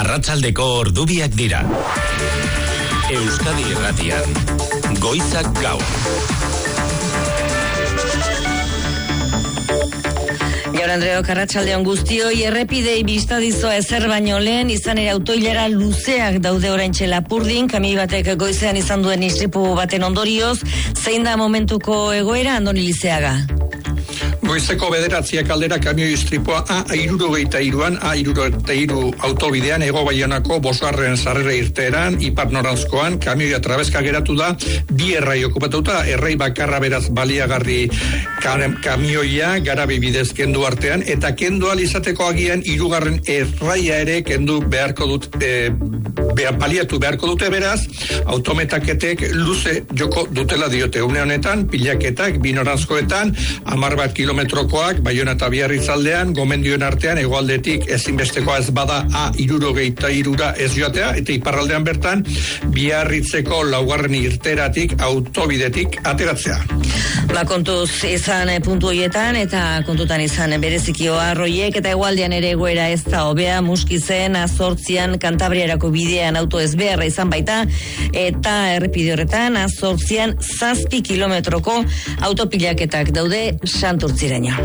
Arratsaldeko ordubiak dira. Euskadi Irratian, Goizak Gaur. Jaun Andreok, arratsaldeon guztioi, errepidei bistadizoa ezer baino lehen, izan ere autoilara luzeak daude oraintxe Lapurdin, kamioi batek goizean izan duen istripu baten ondorioz, zein da momentuko egoera, Andoni Lizeaga? Goizeko 9 aldera kamioi istripua A63an, A63 autobidean, Hego Baionako Bosgarren sarrera irteeran, ipar noranzkoan, kamioia trabeska geratu da, bi errai okupatuta, errai bakarra beraz baliagarri kamioia, garabi bidez kendu artean, eta kendu izateko agian hirugarren erraia ere kendu beharko dut, baliatu beharko dute beraz, autometaketek luze joko dutela diote. Une honetan, pilaketak, bi noranzkoetan, 10 kilometrokoak, Baiona eta Biarritzaldean, gomendioen artean, hegoaldetik ezinbestekoa ez bada A63ra ez joatea, eta iparraldean bertan, Biarritzeko laugarren irteratik, autobidetik ateratzea. Kontuz izan puntu horietan, eta kontutan izan bereziki oharroiek, eta hegoaldean ere egoera ez da hobea, Muskizen, A8an, Kantabriarako bidean auto ez beharra izan baita, eta errepide horretan, A8an 7 kilometroko autopilaketak daude Santurtziraino.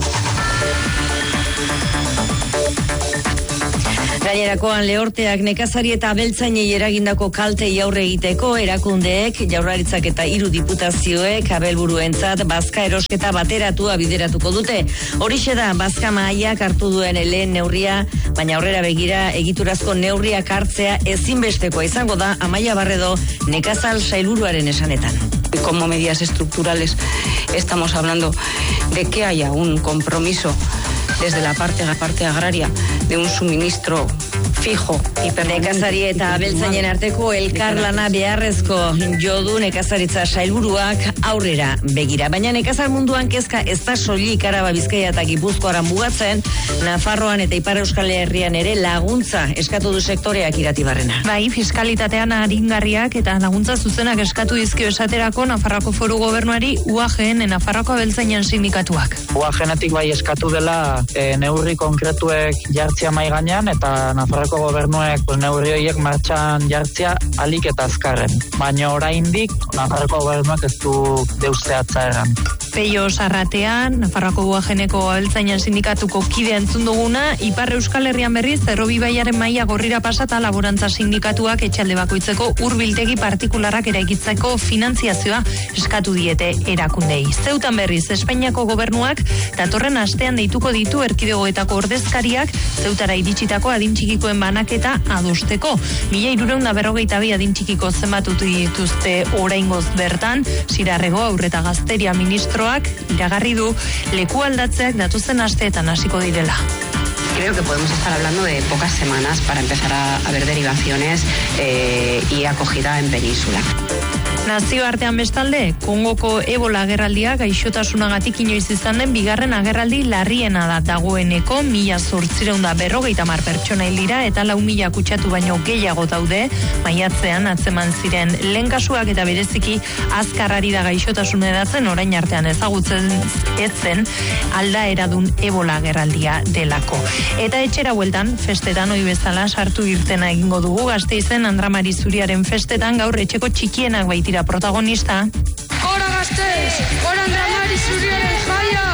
Gainerakoan Lehorteak nekazari eta abeltzainei eragindako kaltei aurre egiteko erakundeek, Jaurlaritzak eta 3 diputazioek abelburuentzat bazka erosketa bateratua bideratuko dute. Horixe da bazka mahaiak hartu duen lehen neurria, baina aurrera begira egiturazko neurriak hartzea ezinbestekoa izango da Amaia Barredo nekazal sailburuaren esanetan. Como medidas estructurales estamos hablando de que haya un compromiso desde la parte agraria de un suministro fijo y permanente. Nekazari eta abeltzainen arteko elkarlana beharrezko jodu nekazaritza sailburuak aurrera begira. Baina nekazal munduan kezka ez da soilik Araba, Bizkaia eta Gipuzkoara mugatzen, Nafarroan eta Ipar Euskal Herrian ere laguntza eskatu du sektoreak Iratibarrena. Bai, fiskalitatean aringarriak eta laguntza zuzenak eskatu dizkio esaterako Nafarroako Foru Gobernuari UAGen Nafarroako abeltzainen sindikatuak. UAGenetik bai eskatu dela neurri konkretuek jartzea mai gainean eta Nafarroako gobernuek neurri horiek martxan jartzea alik eta azkarren. Baina oraindik Nafarroako gobernuak ez du deusteatza erran. Peio Sarratean, Nafarroako UAGeneko abeltzainen sindikatuko kide entzun duguna, Ipar Euskal Herrian berriz, Errobi Baiaren maila gorrira pasata laborantza sindikatuak etxalde bakoitzeko hurbiltegi partikularrak eraikitzeko finantziazioa eskatu diete erakundei. Zeutan berriz, Espainiako gobernuak datorren astean deituko ditu erkidegoetako ordezkariak Zeutara iritsitako adin txikikoen banaketa adosteko. 1342 adin txikiko zenbatutu dituzte oraingoz bertan, Zirarrego Aurreta Gazteria ministroak iragarri du leku aldatzeak datozen asteetan hasiko direla. Creo que podemos estar hablando de pocas semanas para empezar a ver derivaciones y acogida en península. Nazioartean bestalde, Kongoko Ebola agerraldia gaixotasunagatik inoiz izan den bigarren agerraldi larriena da dagoeneko 1850 pertsona hil dira eta 4.000 kutsatu baino gehiago daude, maiatzean atzeman ziren lehen kasuak eta bereziki azkarrari da gaixotasun edatzen orain artean ezagutzen ez zen aldaeradun Ebola agerraldia delako. Eta etxera bueltan, festetan ohi bezala sartu irtena egingo dugu Gasteizen Andramari Zuriaren festetan gaur etxeko txikienak baitira protagonista. Gora Gasteiz! Gora Andramari Zuriaren jaia!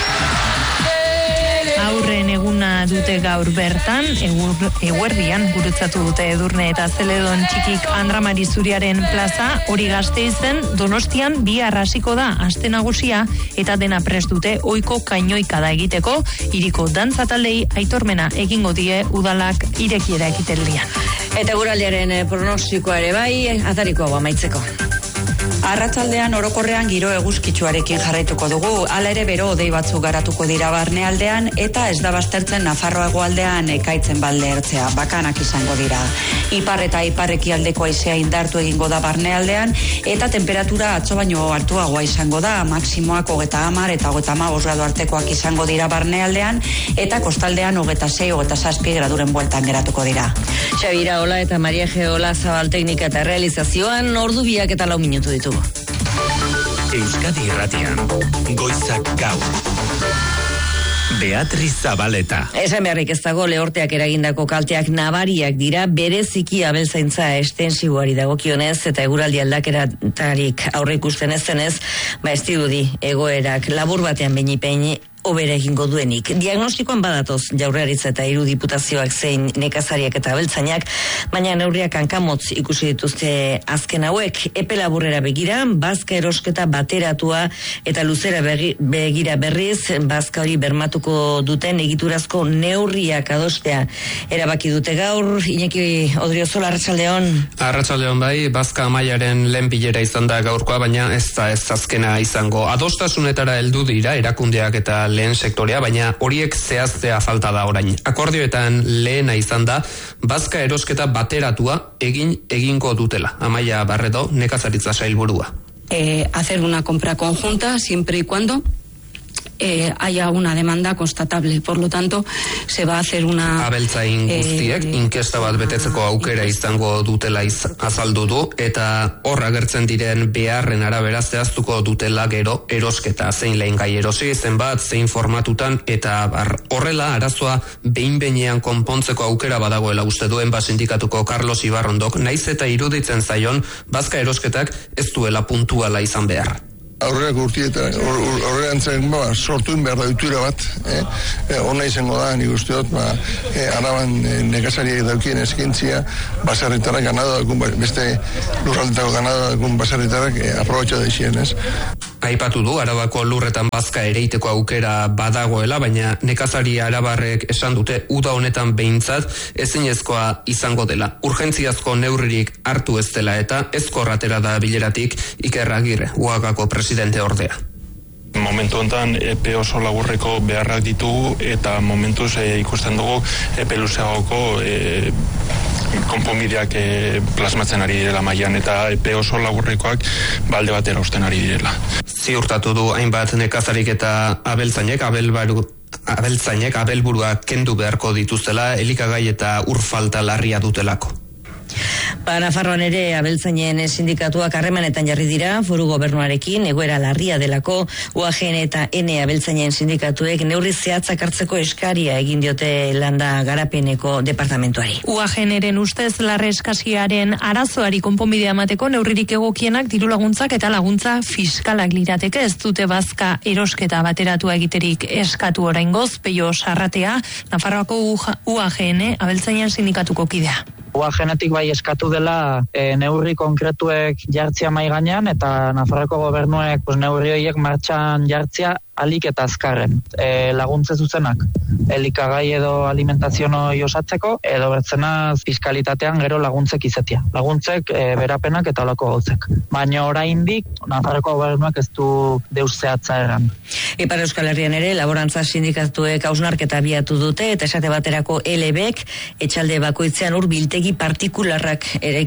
Aurren eguna dute gaur bertan, eguerdian gurutzatu dute Edurne eta Zeledon txikik Andramari Zuriaren plaza, hori Gasteizen, Donostian bihar hasiko da aste nagusia eta dena prest dute ohiko kainoikada egiteko, hiriko dantza taldei aitormena egingo die udalak irekiera ekiteldian. Eta guraldiaren pronostikoa ere bai, atariko hau amaitzeko. Arratsaldean orokorrean giro eguzkitsuarekin jarraituko dugu, hala ere bero hodei batzuk garatuko dira barnealdean eta ez da baztertzen Nafarroa hegoaldean ekaitzen balde ertzea, bakanak izango dira. Ipar eta ipar-ekialdeko haizea indartu egingo da barnealdean eta temperatura atzo baino altuagoa izango da, maksimoak 30 eta 35 gradu artekoak izango dira barnealdean eta kostaldean 26-27 graduren bueltan geratuko dira. Xabira Ola eta Maria Geola Zabal teknika eta realizazioan ordu 2 eta 4 minutu ditugu. Euskadi Irratian, Goizak Gaur. Beatriz Zabaleta. Esan beharrik ez dago, Lehorteak eragindako kalteak nabariak dira, bereziki abeltzaintza estensiboari dagokionez eta eguraldi aldaketarik aurre ikusten ez zenez, ez dirudi egoerak labur batean behin hobera egingo duenik. Diagnostikoan badatoz Jaurlaritza eta 3 diputazioak zein nekazariak eta abeltzainak, baina neurriak hankamotz ikusi dituzte azken hauek. Epe laburrera begira, bazka erosketa bateratua eta luzera begira berriz, bazka hori bermatuko duten egiturazko neurriak adostea erabaki dute gaur. Iñaki Odriozola, arratsaldeon. Arratsaldeon bai, bazka mailaren lehen bilera izan da gaurkoa, baina ez da ez azkena izango. Adostasunetara heldu dira erakundeak eta lehen sektorea, baina horiek zehaztea falta da orain. Akordioetan lehena izan da, bazka erosketa bateratua egingo dutela. Amaia Barredo, nekazaritza sailburua. Hacer una compra conjunta siempre y cuando haya una demanda constatable. Por lo tanto, se va a hacer una... Abeltzain guztiek inkesta bat betetzeko aukera izango dutela azaldu du, eta hor agertzen diren beharren arabera zehaztuko dutela gero erosketa, zein lehen gai erosi, zenbat, zein formatutan, eta horrela arazoa behin-behinean konpontzeko aukera badagoela uste duen sindikatuko Carlos Ibarrondok, naiz eta iruditzen zaion, bazka erosketak ez duela puntuala izan behar. Aurreak urtietan, aurrean zen, sortuen behar da ditura bat, ona izango da, nik uste dut, Araban nekazariak daukien eskintzia, baserritarrak ganado, beste lurraldetako ganado, baserritarrak aprobatxa deixien, ez? Aipatu du, Arabako lurretan bazka ereiteko aukera badagoela, baina nekazari arabarrek esan dute uda honetan behintzat ezinezkoa izango dela. Urgentziazko neurririk hartu ez dela eta ezkorratera da bileratik Iker Agirre, UAGako presidente ordea. Momentu honetan epe oso laburreko beharrak ditugu eta momentuz ikusten dugu epe luzeagoko konponbideak plasmatzen ari direla mailan eta epe oso laburrekoak balde batera usten ari direla. Ziurtatu du hainbat nekazarik eta abeltzainek abelburua kendu beharko dituztela, elikagai eta ur falta larria dutelako. Nafarroan ere abeltzainen sindikatuak harremanetan jarri dira foru gobernuarekin, egoera larria delako. UAGN eta N abeltzainen sindikatuek neurri zehatzak hartzeko eskaria egin diote landa garapeneko departamentuari. UAGNren ustez larre eskasiaren arazoari konponbidea emateko neurririk egokienak diru laguntzak eta laguntza fiskalak lirateke. Ez dute bazka erosketa bateratua egiterik eskatu oraingoz. Peio Sarratea, Nafarroako UAGN abeltzainen sindikatuko kidea. UAGNetik bai eskatu dela neurri konkretuek jartzia mai gainean eta Nafarroako gobernuek neurri horiek martxan jartzia alik eta azkarren. Laguntze zuzenak, elikagai edo alimentazionoi osatzeko, edo bertzenaz fiskalitatean gero laguntzek izatea. Laguntzek berapenak eta olako gauzek. Baina oraindik Nafarroako gobernuak ez du deus zehatza erran. Ipar Euskal Herrian ere, laborantza sindikatuek hausnarketa abiatu dute, eta esate baterako LBek etxalde bakoitzean biltegi partikularrak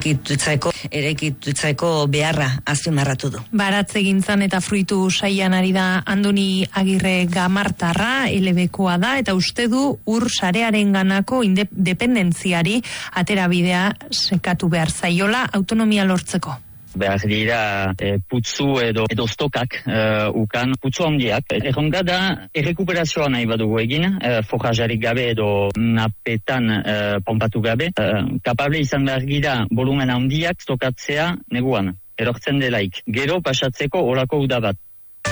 eraikitzeko beharra azpimarratu du. Baratzegintzan eta fruitu saian ari da Andoni Agirre Gamartarra, LBkoa da, eta uste du ur sarearen ganako independentziari aterabidea sekatu behar zaiola autonomia lortzeko. Behar dira putzu edo stokak ukan, putzu handiak. Erronka da errekuperazioa nahi badugu egin, forrajarik gabe edo napetan pompatu gabe. Kapable izan behar gira volumen handiak stokatzea neguan, erortzen delaik. Gero pasatzeko olako uda bat.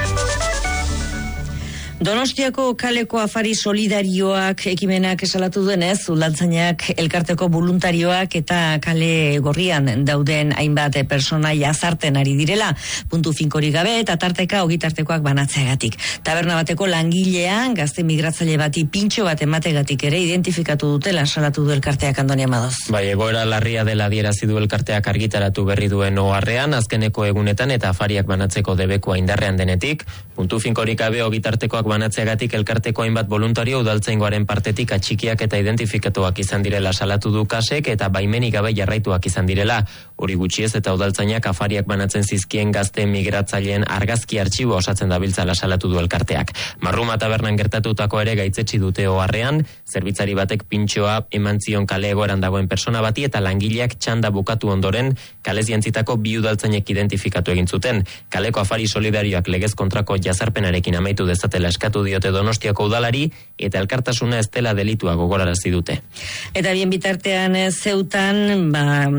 Donostiako kaleko afari solidarioak ekimenak esalatu duenez, udaltzainak elkarteko voluntarioak eta kale gorrian dauden hainbat persona jazarten ari direla, puntu finkorik gabe eta tarteka ogitartekoak banatzeagatik. Taberna bateko langilean gazte migratzaile bati pintxo bat emategatik ere identifikatu dutela salatu du elkarteak. Andoni Amadoz. Bai, egoera larria dela adierazi du elkarteak argitaratu berri duen oharrean, azkeneko egunetan eta afariak banatzeko debekoa indarrean denetik, puntu finkorik gabe ogitartekoak banatzeagatik elkarteko hainbat voluntario udaltzaingoaren partetik atxikiak eta identifikatuak izan direla salatu du kasek eta baimenik gabe jarraituak izan direla. Hori gutxiez eta udaltzainak afariak banatzen zizkien gazte migratzaileen argazki artxibo osatzen dabiltzala salatu du elkarteak. Marruma tabernan gertatutako ere gaitzetsi dute oharrean, zerbitzari batek pintxoa eman zion kale egoeran dagoen persona bati eta langileak txanda bukatu ondoren kalez jantzitako bi udaltzainek identifikatu egin zuten. Kaleko afari solidarioak legez kontrako jazarpenarekin amaitu dezatela eskatu diote Donostiako udalari eta elkartasuna ez dela delitua gogorarazi dute. Eta bien bitartean Zeutan,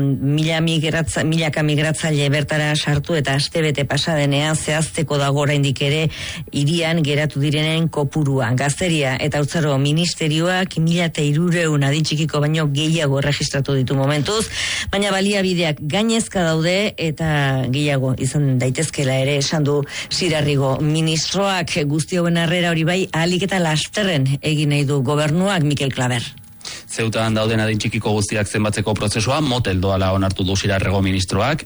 milaka migratzaile bertara sartu eta astebete pasadenean zehazteko dago oraindik ere hirian geratu direnen kopurua. Gazteria eta Haurtzaro Ministerioak 1300 adin txikiko baino gehiago erregistratu ditu momentuz, baina baliabideak gainezka daude eta gehiago izan daitezkela ere esan du Zirarrigo ministroak. Guzti hauen harrera hori bai ahalik eta lasterren egin nahi du gobernuak. Mikel Klaber. Zeutan dauden adin txikiko guztiak zenbatzeko prozesua motel doala onartu du Zirarrigo ministroak,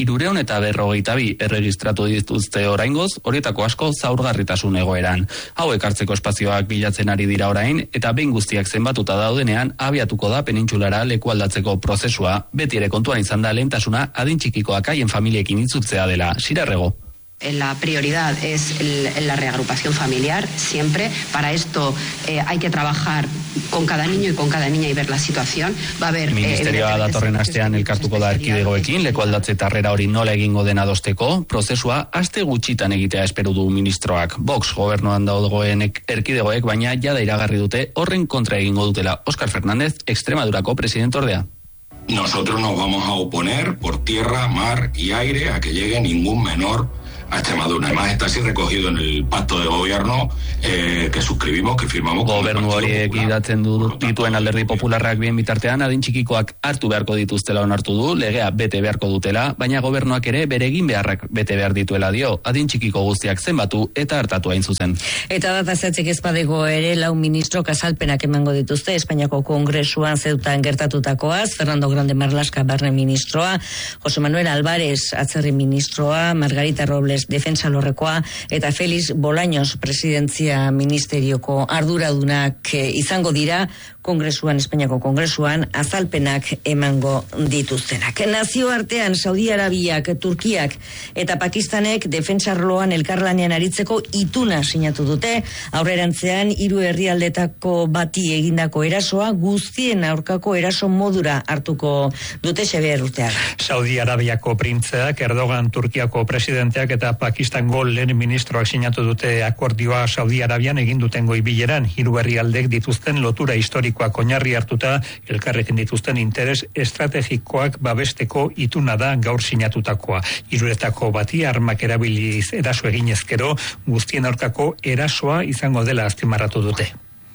1352 erregistratu dituzte oraingoz, horietako asko zaurgarritasun egoeran. Hauek hartzeko espazioak bilatzen ari dira orain, eta behin guztiak zenbatuta daudenean, abiatuko da penintsulara leku aldatzeko prozesua, beti ere kontuan izan da lehentasuna adin txikikoak haien familiekin itzultzea dela. Zirarrigo. La prioridad es la reagrupación familiar siempre. Para esto hay que trabajar con cada niño y con cada niña y ver la situación. Va a haber Ministerioa datorren astean elkartuko da erkidegoekin, leku aldatze tarrera hori nola egingo den adosteko, prozesua aste gutxitan egitea espero du ministroak. Vox gobernuan dagoen erkidegoek baina jada iragarri dute horren kontra egingo dutela. Óscar Fernández, Extremadurako presidentordea. Nosotros nos vamos a oponer por tierra, mar y aire a que llegue ningún menor a Extremadura. Además está así recogido en el pacto de gobierno que suscribimos, que firmamos. Gobernu horiek idatzen dituen Alderdi Popularrak bien bitartean adin txikikoak hartu beharko dituztela onartu du, legea bete beharko dutela, baina gobernuak ere bere egin beharrak bete behar dituela dio, adin txikiko guztiak zenbatu eta hartatu hain zuzen. Eta data zehatzek ezpadego ere lau ministrok azalpenak emango dituzte Espainiako Kongresuan Zeutan gertatutakoaz, Fernando Grande Marlaska barne ministroa, José Manuel Álvarez atzerri ministroa, Margarita Robles defensa lorrekoa eta Félix Bolaños presidentzia ministerioko arduradunak izango dira Kongresuan, Espainiako Kongresuan azalpenak emango dituztenak. Nazioartean Saudi Arabiak, Turkiak eta Pakistanek defensa arloan elkarlanean aritzeko ituna sinatu dute. Aurrerantzean 3 herrialdetako bati egindako erasoa guztien aurkako eraso modura hartuko dute. Xabier Urteaga. Saudi Arabiako printzeak, Erdogan Turkiako presidenteak eta Pakistango lehen ministroak sinatu dute akordioa Saudi Arabian egin duten goi-bileran. 3 herrialdek dituzten lotura historikoak oinarri hartuta elkarrekin dituzten interes estrategikoak babesteko ituna da gaur sinatutakoa. 3etako bati armak erabiliz eraso eginezkero guztien aurkako erasoa izango dela azpimarratu dute.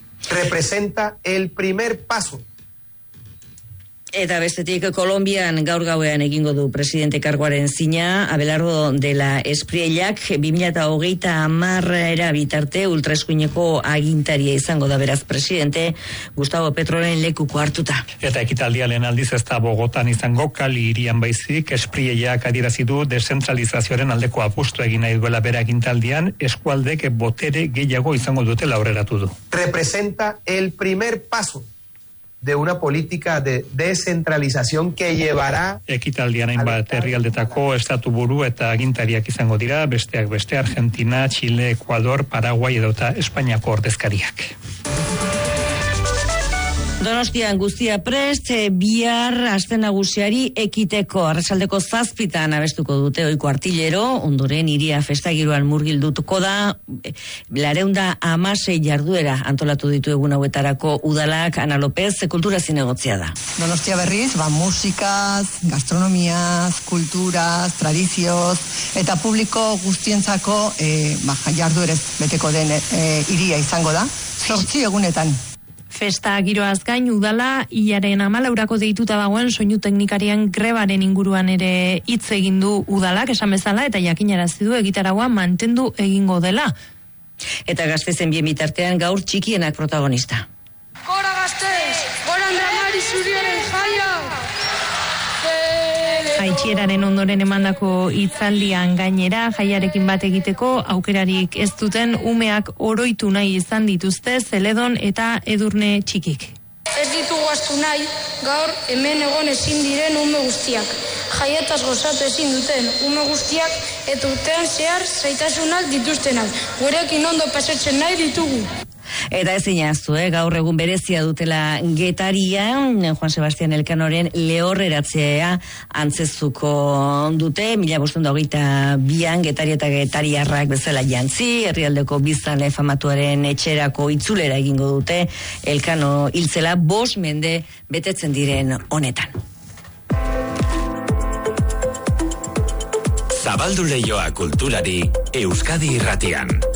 Representa el primer paso. Eta bestetik Kolonbian gaur gauean egingo du presidente karguaren zina. Abelardo de la Espriellak 2030 bitarte ultraeskuineko agintaria izango da beraz presidente, Gustavo Petroren lekuko hartuta. Eta ekitaldia lehen aldiz ez da Bogotan izango, Kali hirian baizik. Espriellak adierazi du deszentralizazioaren aldeko apustu egin nahi duela bere agintaldian, eskualdek botere gehiago izango dutela aurreratu du. Representa el primer paso de una política de descentralización que llevará. Ekitaldian hainbat herrialdetako estatu buru eta agintariak izango dira, besteak beste Argentina, Chile, Ecuador, Paraguay edota Espainiako ordezkariak. Donostian guztia prest, bihar aste nagusiari ekiteko arratsaldeko 7 abestuko dute ohiko artillero, ondoren hiria festagiroan murgildutuko da, 216 jarduera antolatu ditu egun hauetarako udalak. Ana López, kultura zinegotzia da. Donostia berriz, musikaz, gastronomiaz, kulturaz, tradizioz, eta publiko guztientzako jarduerez beteko den hiria izango da, 8 egunetan. Festa giroaz gain udala hilaren 14 deituta dagoen soinu teknikarian grebaren inguruan ere hitz egin du udalak, esan bezala, eta jakinarazi du egitaragua mantendu egingo dela. Eta Gasteizen bien bitartean gaur txikienak protagonista. Gora Gasteiz, gora Andramari zuriaren jaia! Jaitxieraren ondoren emandako hitzaldian gainera jaiarekin bat egiteko aukerarik ez duten umeak oroitu nahi izan dituzte Zeledon eta Edurne txikik. Ez ditugu astu nahi, gaur hemen egon ezin diren ume guztiak. Jaietaz gozatu ezin duten ume guztiak eta urtean zehar zaitasunak dituztenak. Gurekin ondo pasatzen nahi ditugu. Eta ezin jaztu, gaur egun berezia dutela Getarian, Juan Sebastian Elkanoren lehorreratzea antzezuko dute, 1522an Getari eta Getariarrak bezala jantzi, herrialdeko biztanle famatuaren etxerako itzulera egingo dute, Elkano hiltzela 5 mende betetzen diren honetan. Zabaldu leioa kulturari Euskadi Irratian.